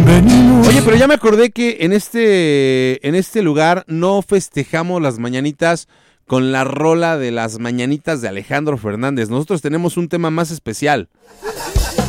Oye, pero ya me acordé que en este lugar no festejamos las mañanitas con la rola de las mañanitas de Alejandro Fernández. Nosotros tenemos un tema más especial.